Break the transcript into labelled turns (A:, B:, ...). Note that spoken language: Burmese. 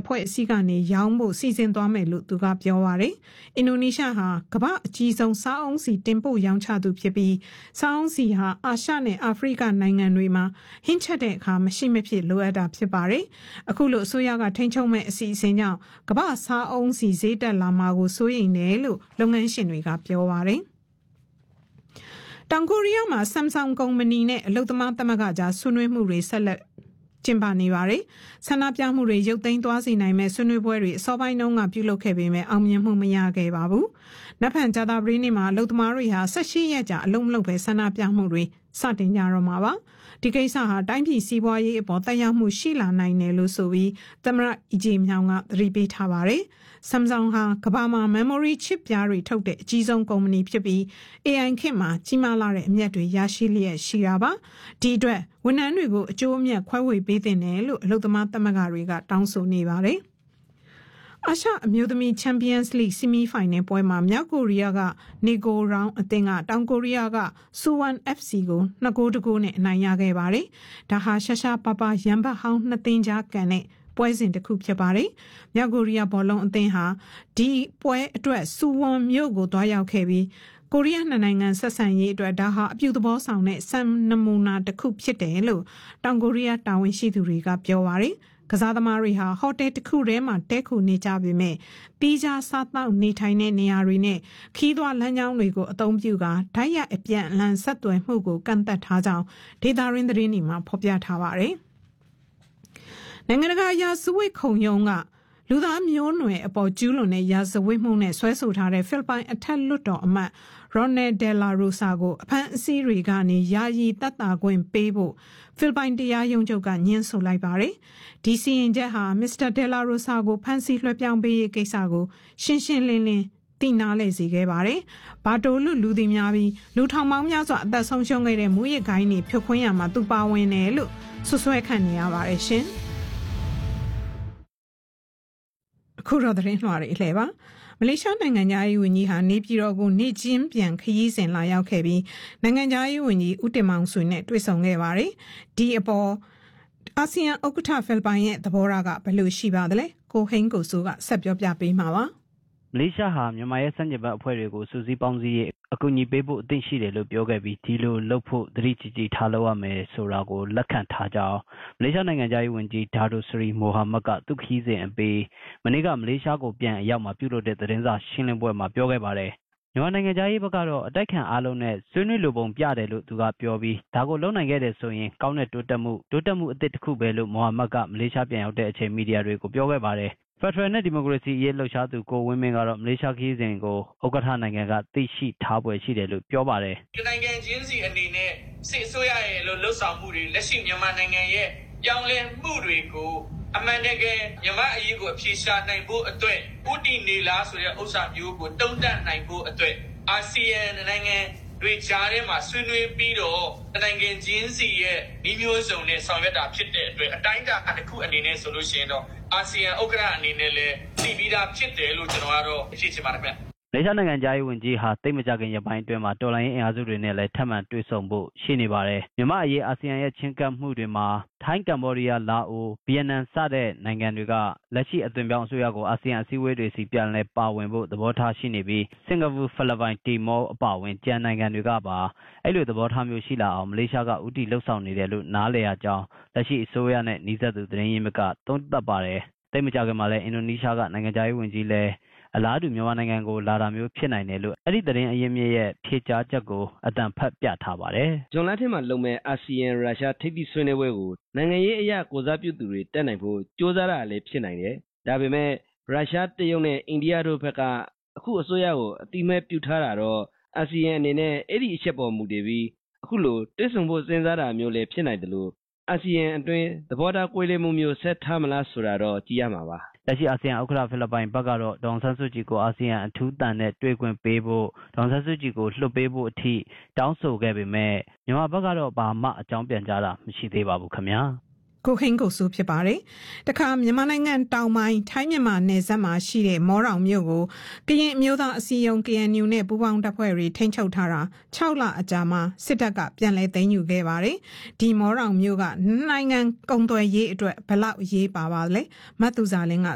A: အဖွဲ့အစည်းကနေရောင်းဖို့စီစဉ်သွားမယ်လို့သူကပြောပါတယ်။အင်ဒိုနီးရှားဟာကမ္ဘာအကြီးဆုံးစားအုံးစီတင်ပို့ရောင်းချသူဖြစ်ပြီးစားအုံးစီဟာအာရှနဲ့အာဖရိကနိုင်ငံတွေမှာဟင်းချက်တဲ့အခါမရှိမဖြစ်လိုအပ်တာဖြစ်ပါတယ်။အခုလိုအစိုးရကထိန်းချုပ်မဲ့အစီအစဉ်ကြောင့်ကမ္ဘာစားအုံးစီဈေးတက်လာမှာကိုစိုးရိမ်တယ်လို့လုပ်ငန်းရှင်တွေကပြောပါတယ်။တောင်ကိုရီးယားမှာ Samsung ကုမ္ပဏီနဲ့အလုပ်သမားသမဂ္ဂကြားဆွေးနွေးမှုတွေဆက်လက်ကျင်းပနေပါတယ်။ဆန္ဒပြမှုတွေရုပ်သိမ်းသွားစေနိုင်မဲ့ဆွေးနွေးပွဲတွေအစောပိုင်းတုန်းကပြုလုပ်ခဲ့ပေမဲ့အောင်မြင်မှုမရခဲ့ပါဘူး။နက်ဖြန်ကြာသပတေးနေ့မှာအလုပ်သမားတွေဟာ18ရက်ကြာအလုပ်မလုပ်ဘဲဆန္ဒပြမှုတွေစတင်ကြတော့မှာပါ။ဒီကိစ္စဟာတိုင်းပြည်စီးပွားရေးအပေါ်သက်ရောက်မှုရှိလာနိုင်တယ်လို့ဆိုပြီးသမ္မတအီဂျီမြောင်ကသတိပေးထားပါတယ်။ Samsung ဟာကမ္ဘာမှာ memory chip ပြားတွေထုတ်တဲ့အကြီးဆုံးကုမ္ပဏီဖြစ်ပြီး AI ခေတ်မှာကြီးမားလာတဲ့အမြတ်တွေရရှိလျက်ရှိတာပါ။ဒီအတွက်ဝန်ထမ်းတွေကိုအကျိုးအမြတ်ခွဲဝေပေးသင့်တယ်လို့အလုပ်သမားသမဂ္ဂတွေကတောင်းဆိုနေပါတယ်။အာရှအမျိုးသမီး Champions League ဆီမီဖိုင်နယ်ပွဲမှာမြောက်ကိုရီးယားကနေကိုရောင်းအသင်းကတောင်ကိုရီးယားက Suwon FC ကို2-1နဲ့အနိုင်ရခဲ့ပါတယ်။ဒါဟာရှာရှာပါပါရန်ဘတ်ဟောင်း2သင်းကြားကန်တဲ့ပွဲစဉ်တစ်ခုဖြစ်ပါတယ်။မြောက်ကိုရီးယားဘောလုံးအသင်းဟာဒီပွဲအတွက်Suwonမြို့ကိုတွားရောက်ခဲ့ပြီးကိုရီးယားနိုင်ငံဆက်ဆံရေးအတွက်ဒါဟာအပြုသဘောဆောင်တဲ့စံနမူနာတစ်ခုဖြစ်တယ်လို့တောင်ကိုရီးယားတာဝန်ရှိသူတွေကပြောပါတယ်။ကစားသမားတွေဟာဟိုတယ်တစ်ခုထဲမှာတဲခုနေကြပေမဲ့ပြီးခြားစားသောက်နေထိုင်တဲ့နေရာတွေနဲ့ခီးသွွားလမ်းကြောင်းတွေကိုအသုံးပြုကာဓာတ်ရိုက်အပြန်အလှန်ဆက်သွယ်မှုကိုကန့်သတ်ထားကြောင်းဒေသရင်းသတင်းတွေမှာဖော်ပြထားပါတယ်။နိုင်ငံတကာရာဇဝတ်ခုံရုံးကလူသားမျိုးနွယ်အပေါ်ကျူးလွန်တဲ့ရာဇဝတ်မှုနဲ့ဆွဲဆိုထားတဲ့ဖိလစ်ပိုင်အထက်လွှတ်တော်အမတ် Ronald De La Rosa ကိုအဖမ်းအဆီးတွေကနေယာယီသက်သာခွင့်ပေးဖို့ဖိလစ်ပိုင်တရားရုံးချုပ်ကညှင်းဆိုလိုက်ပါတယ်။ဒီစီရင်ချက်ဟာ Mr. De La Rosa ကိုဖမ်းဆီးလွှဲပြောင်းပေးရေးကိစ္စကိုရှင်းရှင်းလင်းလင်းသိနာလဲစေခဲ့ပါတယ်။ဘာတိုလူသည်များပြီးလူထောင်ပေါင်းများစွာအသက်ဆုံးရှုံးခဲ့တဲ့မူရစ်ဂိုင်းတွေဖြုတ်ခွင်းရမှာသူပါဝင်တယ်လို့ဆွဆွဲခံနေရပါတယ်ရှင်။အခုတော့သတင်းလွှာတွေအလှည့်ပါမလေးရှားနိုင်ငံသားရေးဝန်ကြီးဟာနေပြည်တော်ကိုနေချင်းပြန်ခရီးစဉ်လာရောက်ခဲ့ပြီးနိုင်ငံသားရေးဝန်ကြီးဦးတင်မောင်ဆွေနဲ့တွေ့ဆုံခဲ့ပါတယ်ဒီအပေါ်အာဆီယံဥက္ကဋ္ဌဖိလစ်ပိုင်ရဲ့သဘောထားကဘယ်လိုရှိပါသလဲကိုဟိန်းကိုစိုးကဆက်ပြောပြပေးမှာပါ
B: မလေးရှားဟာမြန်မာရဲ့စံကျင်ဘက်အဖွဲ့တွေကိုစုစည်းပေါင်းစည်းရေးအကူအညီပေးဖို့အသင့်ရှိတယ်လို့ပြောခဲ့ပြီးဒီလိုလုပ်ဖို့သတိကြီးကြီးထားလုပ်ရမယ်ဆိုတာကိုလက်ခံထားကြောင်းမလေးရှားနိုင်ငံသားရေးဝန်ကြီးဒါဒိုစရီမိုဟာမက်ကသူ့ခီးစဉ်အပေးမနေ့ကမလေးရှားကိုပြန်အရောက်မှာပြုလုပ်တဲ့သတင်းစာရှင်းလင်းပွဲမှာပြောခဲ့ပါတယ်မြန်မာနိုင်ငံသားရေးဘက်ကတော့အတိုက်ခံအားလုံးနဲ့ဆွေးနွေးလိုပုံပြတယ်လို့သူကပြောပြီးဒါကိုလုံနိုင်ခဲ့တယ်ဆိုရင်ကောင်းတဲ့တိုးတက်မှုအသစ်တစ်ခုပဲလို့မိုဟာမက်ကမလေးရှားပြန်ရောက်တဲ့အချိန်မီဒီယာတွေကိုပြောခဲ့ပါတယ်ဖက်ဒရယ်နဲ့ဒီမိုကရေစီရေးလှုပ်ရှားသူကိုဝင်းမင်းကတော့မလေးရှားခီးစဉ်ကိုဥက္ကဋ္ဌနိုင်ငံကသိရှိထားပွဲရှိတယ်လို့ပြောပါတယ်
C: ဒီနိုင်ငံချင်းစီအနေနဲ့စစ်အစိုးရရဲ့လှုပ်ဆောင်မှုတွေလက်ရှိမြန်မာနိုင်ငံရဲ့ပြောင်းလဲမှုတွေကိုအမှန်တကယ်မြန်မာအရေးကိုအဖြေရှာနိုင်ဖို့အတွက်ဥတီနေလားဆိုတဲ့ဥစ္စာမျိုးကိုတုံ့တက်နိုင်ဖို့အတွက်အာဆီယံနိုင်ငံတွေကြားထဲမှာဆွေးနွေးပြီးတော့နိုင်ငံချင်းစီရဲ့ဤမျိုးစုံနဲ့ဆောင်ရွက်တာဖြစ်တဲ့အတွက်အတိုင်းအတာတစ်ခုအနေနဲ့ဆိုလို့ရှိရင်တော့အာဆီယံဥက္ကဋ္ဌအနေနဲ့လည်းသိပြီးသားဖြစ်တယ်လို့ကျွန်တော်ကတော့အဖြစ်ချင်ပါတယ်ဗျ
B: မလေးရှားနိုင်ငံသားရေးဝန်ကြီးဟာတိတ်မကြခင်ရပိုင်းအတွင်းမှာတော်လိုင်းရေးအင်အားစုတွေနဲ့လည်းထပ်မံတွေ့ဆုံဖို့ရှိနေပါတယ်မြန်မာအရေးအာဆီယံရဲ့ချင်းကပ်မှုတွေမှာထိုင်းကမ္ဘောဒီးယားလာအိုဗီယက်နမ်စတဲ့နိုင်ငံတွေကလက်ရှိအသွင်ပြောင်းအစိုးရကိုအာဆီယံအစည်းအဝေးတွေစီပြန်လည်ပါဝင်ဖို့သဘောထားရှိနေပြီးစင်ကာပူဖိလစ်ပိုင်တီမောအပါအဝင်ကျန်နိုင်ငံတွေကပါအဲ့လိုသဘောထားမျိုးရှိလာအောင်မလေးရှားကဥတီလှုပ်ဆောင်နေတယ်လို့နားလည်ရကြောင်းလက်ရှိအစိုးရနဲ့နှီးစပ်သူသတင်းရင်းမြစ်ကသုံးသပ်ပါတယ်တိတ်မကြခင်မှာလည်းအင်ဒိုနီးရှားကနိုင်ငံသားရေးဝန်ကြီးလည်းအလားတူမြန်မာနိုင်ငံကိုလာတာမျိုးဖြစ်နိုင်တယ်လို့အဲ့ဒီသတင်းအရင်းမြစ်ရဲ့ဖြေကြားချက်ကိုအတန်ဖတ်ပြထားပါတယ်
D: ။ဂျွန်လတ်ထင်းမှာလုံမဲ့အာဆီယံရုရှားထိပ်သီးဆွေးနွေးပွဲကိုနိုင်ငံရေးအရာကိုစားပြုသူတွေတက်နိုင်ဖို့ကြိုးစားတာလည်းဖြစ်နိုင်တယ်။ဒါပေမဲ့ရုရှားတရုတ်နဲ့အိန္ဒိယတို့ဘက်ကအခုအစိုးရကိုအတိမဲ့ပြုထားတာတော့အာဆီယံအနေနဲ့အဲ့ဒီအချက်ပေါ်မူတည်ပြီးအခုလိုတွဲဆုံဖို့စဉ်းစားတာမျိုးလည်းဖြစ်နိုင်တယ်လို့အာဆီယံအတွင်းသဘောထားကွဲလွဲမှုမျိုးဆက်ထားမလားဆိုတာတော့ကြည့်ရမှာပါ
B: လက်ရှိအာဆီယံဥက္ကဋ္ဌဖိလစ်ပိုင်ဘက်ကတော့ဒေါ်အောင်ဆန်းစုကြည်ကိုအာဆီယံအထူးတန်နဲ့တွေ့ခွင့်ပေးဖို့ဒေါ်အောင်ဆန်းစုကြည်ကိုလွှတ်ပေးဖို့အထိတောင်းဆိုခဲ့ပေမဲ့မြန်မာဘက်ကတော့ဘာမှအကြောင်းပြန်ကြားတာမရှိသေးပါဘူးခင်ဗျာ
A: ကိုဟင်းကိုစိုးဖြစ်ပါတယ်။တခါမြန်မာနိုင်ငံတောင်ပိုင်းထိုင်းမြန်မာနယ်စပ်မှာရှိတဲ့မောတောင်မြို့ကိုကရင်အမျိုးသားအစည်းအရုံး KNU နဲ့ပူးပေါင်းတပ်ဖွဲ့တွေထိန်းချုပ်ထားတာ6လအကြာမှာစစ်တပ်ကပြန်လည်သိမ်းယူခဲ့ပါတယ်။ဒီမောတောင်မြို့ကနိုင်ငံကုန်သွယ်ရေးအတွက်ဘယ်လောက်ရေးပါပါလဲ။မတ်သူဇာလင်းက